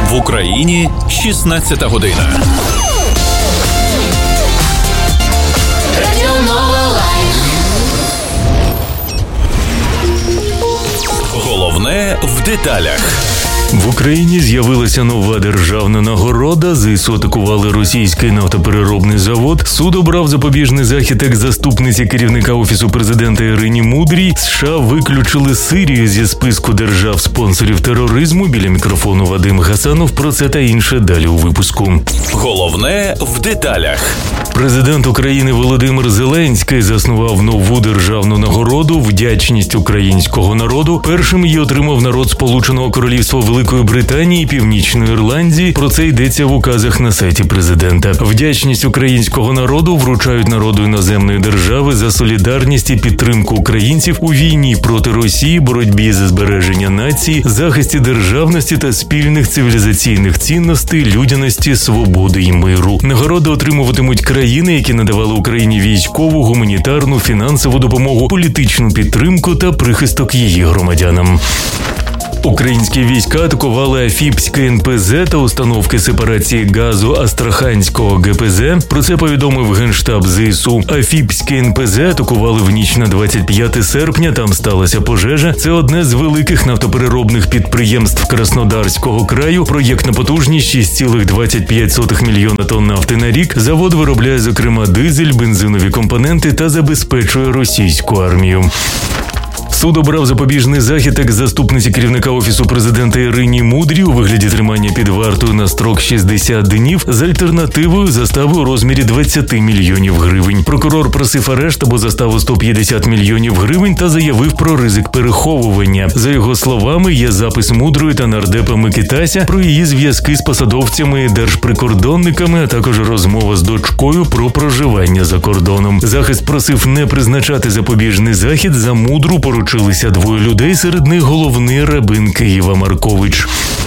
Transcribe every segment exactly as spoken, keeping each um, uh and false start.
В Україні шістнадцята година. Головне в деталях. В Україні з'явилася нова державна нагорода. ЗСУ атакували російський нафтопереробний завод. Суд обрав запобіжний захід екс-заступниці керівника Офісу президента Ірині Мудрій. США виключили Сирію зі списку держав-спонсорів тероризму. Біля мікрофону Вадим Гасанов. Про це та інше далі у випуску. Головне в деталях. Президент України Володимир Зеленський заснував нову державну нагороду «Вдячність українського народу». Першим її отримав народ Сполученого Королівства Великої Британії і Північної Ірландії. Про це йдеться в указах на сайті президента. Вдячність українського народу вручають народу іноземної держави за солідарність і підтримку українців у війні проти Росії, боротьбі за збереження нації, захисті державності та спільних цивілізаційних цінностей, людяності, свободи і миру. Нагороди отримуватимуть країни, які надавали Україні військову, гуманітарну, фінансову допомогу, політичну підтримку та прихисток її громадянам. Українські війська атакували Афіпське ен пе зе та установки сепарації газу Астраханського ге пе зе. Про це повідомив Генштаб ЗСУ. Афіпське ен пе зе атакували в ніч на двадцять п'яте серпня. Там сталася пожежа. Це одне з великих нафтопереробних підприємств Краснодарського краю. Проєктна потужність шість цілих двадцять п'ять сотих мільйона тонн нафти на рік. Завод виробляє, зокрема, дизель, бензинові компоненти та забезпечує російську армію. Суд обрав запобіжний захід екс-заступниці керівника Офісу президента Ірині Мудрій у вигляді тримання під вартою на строк шістдесят днів з альтернативою застави у розмірі двадцять мільйонів гривень. Прокурор просив арешт або заставу сто п'ятдесят мільйонів гривень та заявив про ризик переховування. За його словами, є запис Мудрої та нардепа Микитася про її зв'язки з посадовцями і держприкордонниками, а також розмова з дочкою про проживання за кордоном. Захист просив не призначати запобіжний захід. За Мудру поручилися двоє людей, серед них головний рабин Києва Маркович.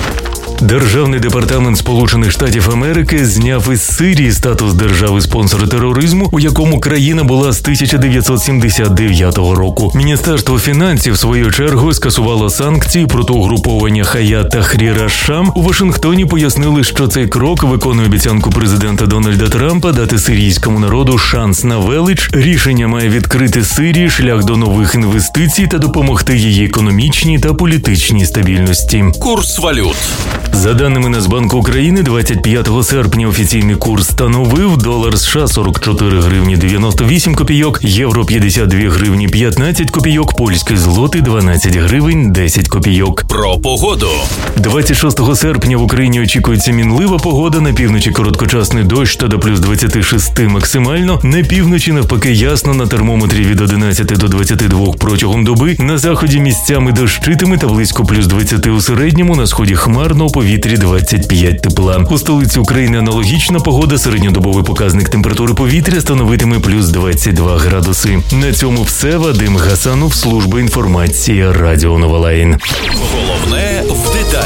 Державний департамент Сполучених Штатів Америки зняв із Сирії статус держави-спонсора тероризму, у якому країна була з тисяча дев'ятсот сімдесят дев'ятого року. Міністерство фінансів, своєю чергою, скасувало санкції проти угруповання Хаят Тахрір аш-Шам. У Вашингтоні пояснили, що цей крок виконує обіцянку президента Дональда Трампа дати сирійському народу шанс на велич. Рішення має відкрити Сирії шлях до нових інвестицій та допомогти її економічній та політичній стабільності. Курс валют. За даними Нацбанку України, двадцять п'ятого серпня офіційний курс становив долар США сорок чотири гривні дев'яносто вісім копійок, євро п'ятдесят дві гривні п'ятнадцять копійок, польський злотий дванадцять гривень десять копійок. Про погоду. двадцять шостого серпня в Україні очікується мінлива погода, на півночі короткочасний дощ та до плюс двадцять шість максимально, на півночі навпаки ясно, на термометрі від одинадцяти до двадцяти двох протягом доби, на заході місцями дощитиме та близько плюс двадцять у середньому, на сході хмарно, у повітрі двадцять п'ять тепла. У столиці України аналогічна погода, середньодобовий показник температури повітря становитиме плюс двадцять два градуси. На цьому все. Вадим Гасанов, служба інформації Радіо Новолайн. Головне в деталях.